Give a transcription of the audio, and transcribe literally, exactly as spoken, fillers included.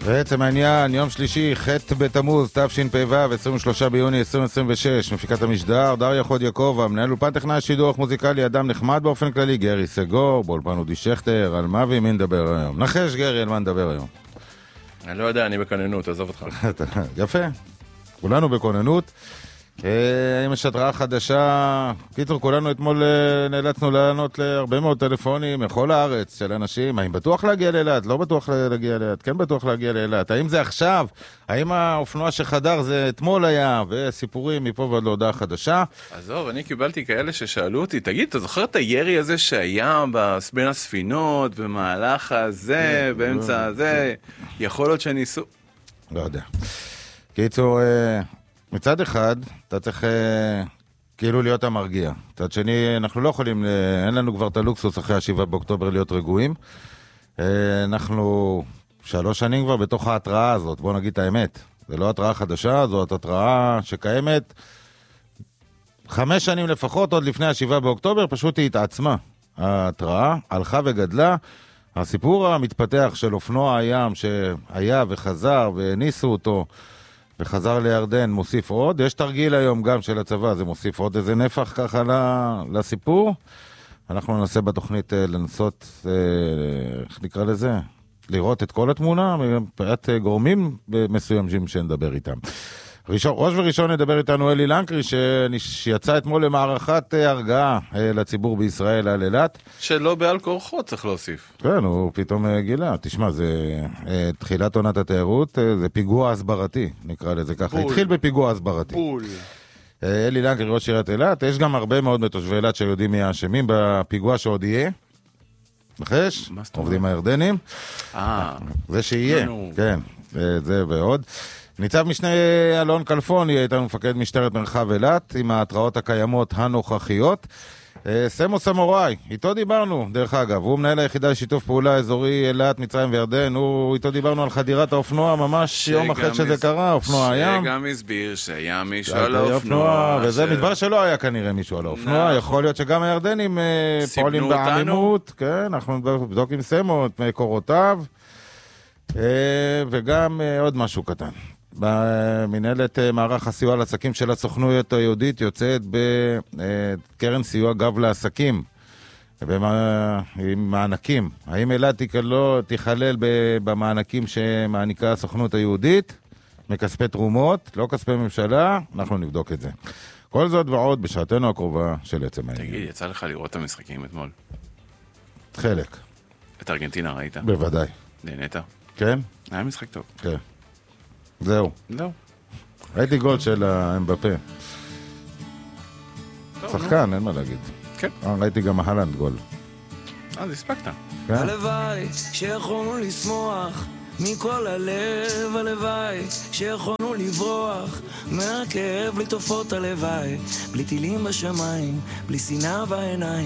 בעצם העניין, יום שלישי, ח' בתמוז, תשפ"ו, עשרים ושלושה ביוני עשרים עשרים ושש, מפיקת המשדר, דריה חוד יעקב, מנהל אולפן טכנאי שידור מוזיקלי, אדם נחמד באופן כללי, גרי סגור, באולפן אודי שכטר, על מה ומי נדבר היום? נחש גרי, על מה נדבר היום? אני לא יודע, אני בכוננות, עזוב אותך. יפה, כולנו בכוננות. אם יש התראה חדשה, קיצור, כולנו אתמול נאלצנו לענות להרבה מאוד טלפונים מכל הארץ של אנשים, האם בטוח להגיע לאילת, לא בטוח להגיע לאילת, כן בטוח להגיע לאילת, האם זה עכשיו, האם האופנוע שחדר זה אתמול היה, וסיפורים מפה ועד להודעה חדשה. עזוב, אני קיבלתי כאלה ששאלו אותי, תגיד, אתה זוכר את הירי הזה שהיה בין הספינות, במהלך הזה, באמצע הזה, יכול להיות שניסו? לא יודע. קיצור, מצד אחד, אתה צריך אה, כאילו להיות המרגיע. מצד שני, אנחנו לא יכולים, אה, אין לנו כבר את הלוקסוס אחרי השבעה באוקטובר להיות רגועים. אה, אנחנו שלוש שנים כבר בתוך ההתראה הזאת, בוא נגיד את האמת. זה לא התראה חדשה, זאת התראה שקיימת חמש שנים לפחות, עוד לפני השבעה באוקטובר, פשוט היא התעצמה. ההתראה הלכה וגדלה. הסיפור המתפתח של אופנוע הים שהיה וחזר והניסו אותו, וחזר לירדן, מוסיף עוד. יש תרגיל היום גם של הצבא, זה מוסיף עוד איזה נפח ככה לסיפור. אנחנו ננסה בתוכנית לנסות, איך נקרא לזה? לראות את כל התמונה, מבחינת גורמים מסוימים שנדבר איתם. ראשון, ראש וראשון נדבר איתנו אלי לנקרי, שיצא אתמול למערכת הרגעה לציבור בישראל על אילת. שלא בעל כורחו צריך להוסיף. כן, הוא פתאום גילה. תשמע, זה תחילת עונת התיירות, זה פיגוע הסברתי, נקרא לזה ככה. בול. התחיל בפיגוע הסברתי. בול. אלי לנקרי, ראש עיריית אילת, יש גם הרבה מאוד מתושבי אילת שיודעים מי האשמים בפיגוע שעוד יהיה. נחש? עובדים הירדנים. אה. זה שיהיה. כן, זה ועוד. ניצב משנה אלון כלפון יהיה איתנו מפקד משטרת מרחב אילת עם ההתראות הקיימות הנוכחיות. סמו סמוראי, איתו דיברנו דרך אגב, הוא מנהל היחידה לשיתוף פעולה אזורי אילת, מצרים וירדן, הוא איתו דיברנו על חדירת האופנוע ממש יום אחרי שזה קרה, אופנוע הים. שגם הסביר שהיה מישהו על האופנוע. וזה מדבר שלא היה כנראה מישהו על האופנוע, יכול להיות שגם הירדנים פועלים בעמימות, כן, אנחנו נבדוק עם סמו את מקורותיו, וגם עוד משהו קטן. במנהלת מערך הסיוע לעסקים של הסוכנות היהודית יוצאת בקרן סיוע גב לעסקים עם מענקים. האם אילת תיכלל במענקים שמעניקה הסוכנות היהודית מכספי תרומות, לא כספי ממשלה? אנחנו נבדוק את זה. כל זאת ועוד בשעתנו הקרובה של עצם העניין. תגיד, יצא לך לראות את המשחקים אתמול? חלק. את ארגנטינה ראית? בוודאי. נהנית? כן? היה משחק טוב. כן. זהו. לא. ראיתי גול של האמבפה. שחקן, אין מה להגיד. כן. ראיתי גם ההלנד גול. אז הספקת. הלוואי שיכולנו לשמוח מכל הלב, הלוואי שיכולנו לברוח מהכאב, בלי תופעות הלוואי, בלי טילים בשמיים, בלי שנאה בעיניים.